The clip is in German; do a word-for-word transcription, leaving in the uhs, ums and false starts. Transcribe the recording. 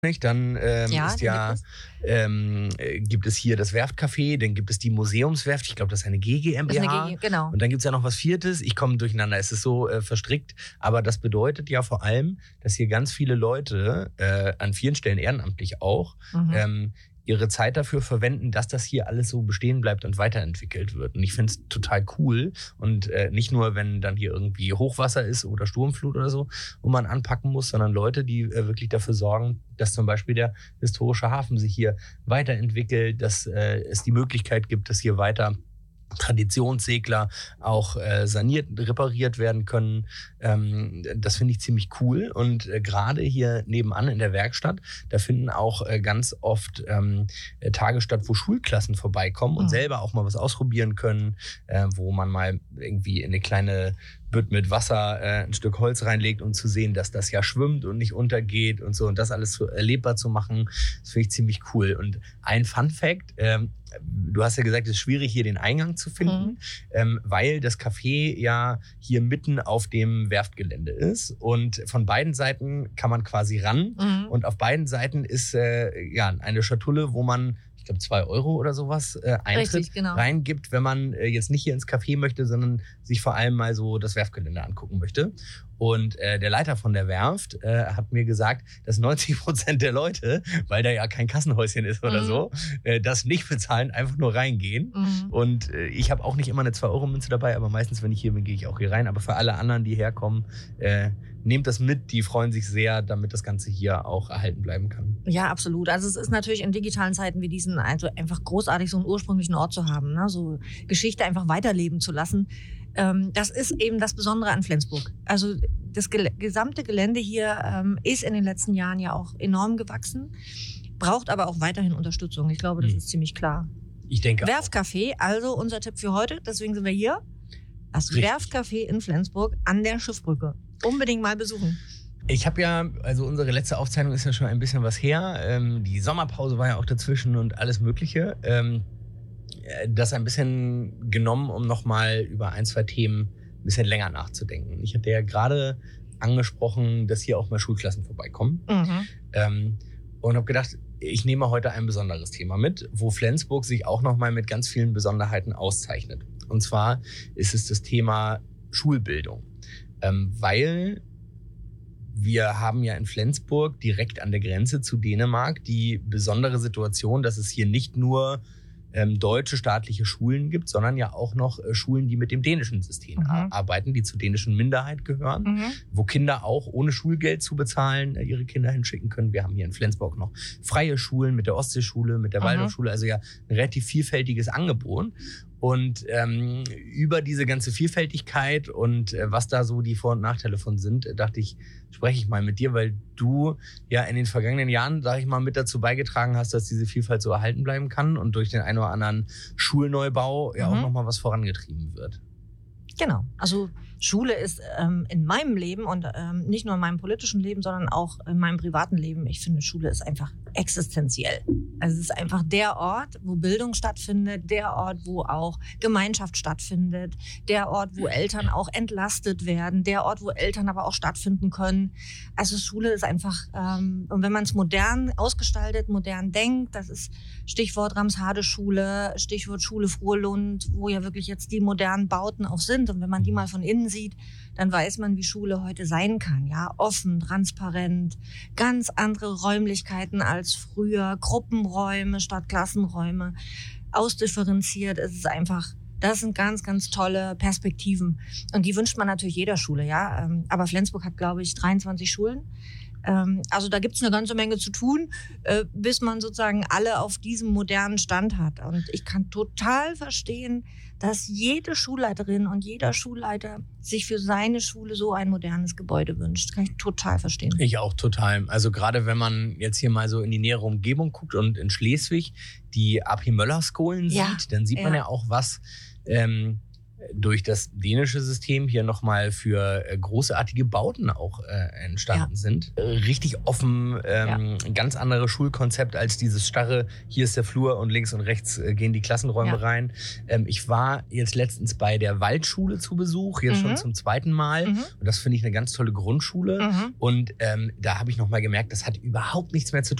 Nicht? Dann ähm, Ja, ist den ja, gibt ähm, äh, gibt es hier das Werftcafé, dann gibt es die Museumswerft, ich glaube, das ist eine G G M B H. Das ist eine G G, genau. Und dann gibt es ja noch was Viertes, ich komme durcheinander, es ist so äh, verstrickt, aber das bedeutet ja vor allem, dass hier ganz viele Leute, äh, an vielen Stellen ehrenamtlich auch, Mhm. ähm, ihre Zeit dafür verwenden, dass das hier alles so bestehen bleibt und weiterentwickelt wird. Und ich finde es total cool. Und äh, nicht nur, wenn dann hier irgendwie Hochwasser ist oder Sturmflut oder so, wo man anpacken muss, sondern Leute, die äh, wirklich dafür sorgen, dass zum Beispiel der historische Hafen sich hier weiterentwickelt, dass äh, es die Möglichkeit gibt, dass hier weiter Traditionssegler auch äh, saniert, repariert werden können. Ähm, das finde ich ziemlich cool. Und äh, gerade hier nebenan in der Werkstatt, da finden auch äh, ganz oft ähm, Tage statt, wo Schulklassen vorbeikommen und Mhm. selber auch mal was ausprobieren können, äh, wo man mal irgendwie in eine kleine Bütt mit Wasser äh, ein Stück Holz reinlegt, um zu sehen, dass das ja schwimmt und nicht untergeht und so. Und das alles so erlebbar zu machen, das finde ich ziemlich cool. Und ein Fun-Fact, ähm, du hast ja gesagt, es ist schwierig, hier den Eingang zu finden, Mhm. ähm, weil das Café ja hier mitten auf dem Werftgelände ist. Und von beiden Seiten kann man quasi ran. Mhm. Und auf beiden Seiten ist äh, ja eine Schatulle, wo man, ich glaube, zwei Euro oder sowas äh, Eintritt Richtig, genau. reingibt, wenn man äh, jetzt nicht hier ins Café möchte, sondern sich vor allem mal so das Werftgelände angucken möchte. Und äh, der Leiter von der Werft äh, hat mir gesagt, dass neunzig Prozent der Leute, weil da ja kein Kassenhäuschen ist oder Mhm. so, äh, das nicht bezahlen, einfach nur reingehen. Mhm. Und äh, ich habe auch nicht immer eine zwei Euro Münze dabei, aber meistens, wenn ich hier bin, gehe ich auch hier rein. Aber für alle anderen, die herkommen, äh, nehmt das mit. Die freuen sich sehr, damit das Ganze hier auch erhalten bleiben kann. Ja, absolut. Also es ist natürlich in digitalen Zeiten wie diesen also einfach großartig, so einen ursprünglichen Ort zu haben, ne? So Geschichte einfach weiterleben zu lassen. Ähm, das ist eben das Besondere an Flensburg. Also das gel- gesamte Gelände hier ähm, ist in den letzten Jahren ja auch enorm gewachsen, braucht aber auch weiterhin Unterstützung. Ich glaube, das Hm. ist ziemlich klar. Ich denke auch. Werftcafé, also unser Tipp für heute, deswegen sind wir hier. Das Richtig. Werftcafé in Flensburg an der Schiffbrücke. Unbedingt mal besuchen. Ich habe ja, also unsere letzte Aufzeichnung ist ja schon ein bisschen was her. Ähm, die Sommerpause war ja auch dazwischen und alles Mögliche. Ähm, äh, das ein bisschen genommen, um nochmal über ein, zwei Themen ein bisschen länger nachzudenken. Ich hatte ja gerade angesprochen, dass hier auch mal Schulklassen vorbeikommen. Mhm. Ähm, und habe gedacht, ich nehme heute ein besonderes Thema mit, wo Flensburg sich auch nochmal mit ganz vielen Besonderheiten auszeichnet. Und zwar ist es das Thema Schulbildung. Ähm, weil wir haben ja in Flensburg direkt an der Grenze zu Dänemark die besondere Situation, dass es hier nicht nur ähm, deutsche staatliche Schulen gibt, sondern ja auch noch äh, Schulen, die mit dem dänischen System Mhm. a- arbeiten, die zur dänischen Minderheit gehören, Mhm. wo Kinder auch ohne Schulgeld zu bezahlen äh, ihre Kinder hinschicken können. Wir haben hier in Flensburg noch freie Schulen mit der Ostseeschule, mit der Mhm. Waldorfschule, also ja ein relativ vielfältiges Angebot. Und ähm, über diese ganze Vielfältigkeit und äh, was da so die Vor- und Nachteile von sind, äh, dachte ich, spreche ich mal mit dir, weil du ja in den vergangenen Jahren, sag ich mal, mit dazu beigetragen hast, dass diese Vielfalt so erhalten bleiben kann und durch den einen oder anderen Schulneubau ja Mhm. auch nochmal was vorangetrieben wird. Genau. Also Schule ist ähm, in meinem Leben und ähm, nicht nur in meinem politischen Leben, sondern auch in meinem privaten Leben. Ich finde, Schule ist einfach existenziell. Also es ist einfach der Ort, wo Bildung stattfindet, der Ort, wo auch Gemeinschaft stattfindet, der Ort, wo Eltern auch entlastet werden, der Ort, wo Eltern aber auch stattfinden können. Also Schule ist einfach, ähm, und wenn man es modern ausgestaltet, modern denkt, das ist Stichwort Ramsharde-Schule, Stichwort Schule Frohlund, wo ja wirklich jetzt die modernen Bauten auch sind. Und wenn man die mal von innen sieht, dann weiß man, wie Schule heute sein kann. Ja, offen, transparent, ganz andere Räumlichkeiten als früher, Gruppenräume statt Klassenräume, ausdifferenziert. Es ist einfach, das sind ganz, ganz tolle Perspektiven. Und die wünscht man natürlich jeder Schule, ja. Aber Flensburg hat, glaube ich, dreiundzwanzig Schulen. Also da gibt's eine ganze Menge zu tun, bis man sozusagen alle auf diesem modernen Stand hat. Und ich kann total verstehen, dass jede Schulleiterin und jeder Schulleiter sich für seine Schule so ein modernes Gebäude wünscht. Kann ich total verstehen. Ich auch total. Also gerade wenn man jetzt hier mal so in die nähere Umgebung guckt und in Schleswig die A P Möller-Skolen Ja, sieht, dann sieht man ja. ja auch, was ähm, durch das dänische System hier nochmal für äh, großartige Bauten auch äh, entstanden ja. sind. Äh, richtig offen, ähm, ja. ganz andere Schulkonzept als dieses starre, hier ist der Flur und links und rechts äh, gehen die Klassenräume ja. rein. Ähm, ich war jetzt letztens bei der Waldschule zu Besuch, jetzt mhm. schon zum zweiten Mal. Mhm. Und das finde ich eine ganz tolle Grundschule. Mhm. Und ähm, da habe ich nochmal gemerkt, das hat überhaupt nichts mehr zu tun